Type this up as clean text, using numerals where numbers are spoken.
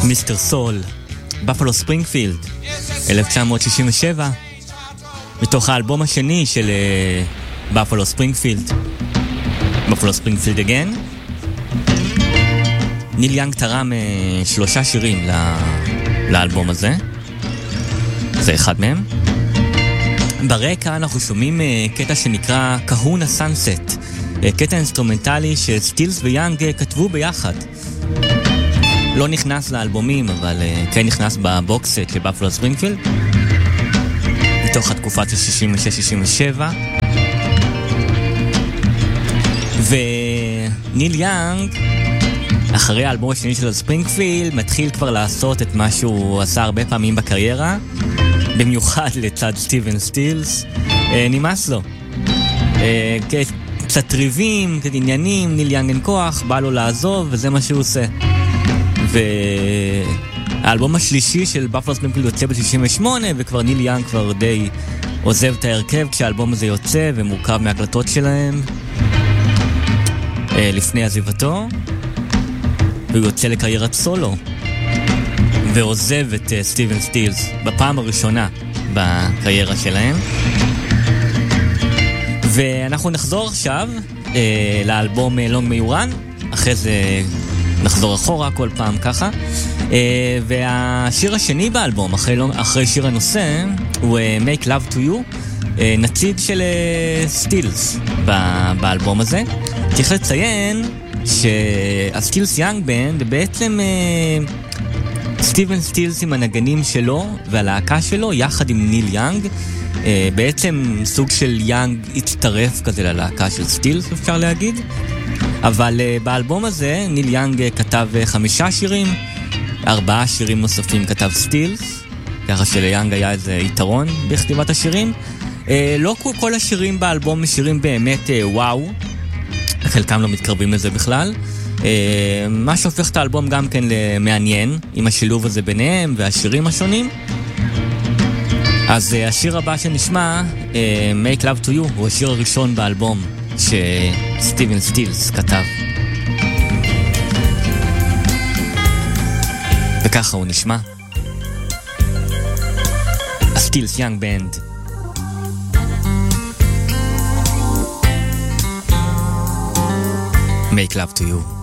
מיסטר סול, בפלו ספרינגפילד, 1967, מתוך האלבום השני של בפלו ספרינגפילד, בפלו ספרינגפילד אגן. ניל יאנג תרם 3 שירים לאלבום הזה, זה אחד מהם. ברקע אנחנו שומעים קטע שנקרא קהונה סאנסט, קטע אינסטרומנטלי שסטילס ויאנג כתבו ביחד. לא נכנס לאלבומים, אבל כן נכנס בבוקסט של בפלו ספרינגפילד, מתוך התקופה של 66-67. וניל יאנג, אחרי האלבום השני של ספרינגפילד, מתחיל כבר לעשות את מה שהוא עשה הרבה פעמים בקריירה, במיוחד לצד סטיבן סטילס. נמאס לו. קצת ריבים, קצת עניינים, ניל יאנג אין כוח, בא לו לעזוב, וזה מה שהוא עושה. והאלבום השלישי של בפלו ספרינגפילד יוצא ב-68, וכבר ניל יאנג כבר די עוזב את ההרכב כשהאלבום הזה יוצא, ומורכב מהקלטות שלהם לפני עזיבתו, והוא יוצא לקריירת סולו, ועוזב את סטיבן סטילס בפעם הראשונה בקריירה שלהם. ואנחנו נחזור עכשיו לאלבום לונג מיי יו רן, אחרי זה נחזור אחורה כל פעם ככה. והשיר השני באלבום, אחרי שיר הנושא, הוא Make Love to You, נציג של סטילס באלבום הזה. צריך לציין שהסטילס יאנג בנד בעצם סטיבן סטילס עם הנגנים שלו והלהקה שלו יחד עם ניל יאנג, בעצם סוג של יאנג הצטרף כזה ללהקה של סטילס, אפשר להגיד. אבל באלבום הזה ניל יאנג כתב 5 שירים, 4 שירים נוספים כתב סטילס, ככה שליאנג היה איזה יתרון בכתיבת השירים. לא כל השירים באלבום שירים באמת וואו, חלקם לא מתקרבים לזה בכלל, מה שהופך את האלבום גם כן למעניין עם השילוב הזה ביניהם והשירים השונים. אז השיר הבא שנשמע, Make Love to You, הוא השיר הראשון באלבום שסטיבן סטילס כתב, וככה הוא נשמע. הסטילס יאנג בנד. Make Love to You.